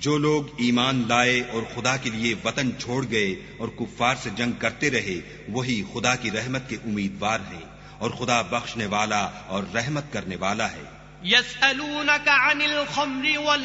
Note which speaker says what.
Speaker 1: जो लोग ईमान लाए और खुदा के लिए वतन छोड़ गए और कुफ्फार से जंग करते रहे, वही खुदा की रहमत के उम्मीदवार हैं, और खुदा बख्शने वाला और रहमत करने वाला है।